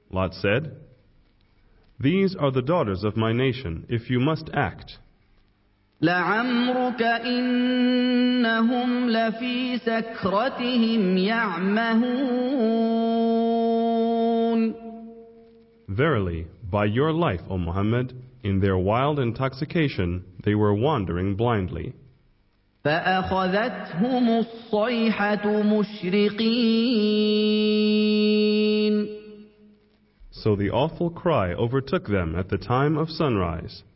Lot said, "These are the daughters of my nation, if you must act. لعمرك إنهم لفي سكرتهم يعمهون. Verily, by your life, O Muhammad, in their wild intoxication, they were wandering blindly. فأخذتهم الصيحة مشرقين. So the awful cry overtook them at the time of sunrise.